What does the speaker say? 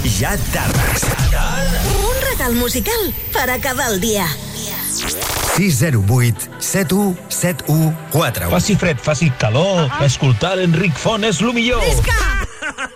ja tardes. Un regal musical per acabar el dia. 608 7171 41. Faci fred, faci calor, escoltar l'Enric Font és lo millor. Visca!